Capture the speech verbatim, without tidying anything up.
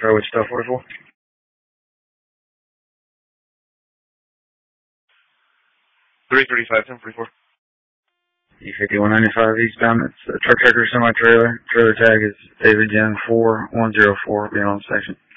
verify which stuff order for. three thirty-five, ten forty-four. E fifty-one ninety-five eastbound. It's a truck tractor semi-trailer. Trailer tag is David Young four one zero four. Be on section.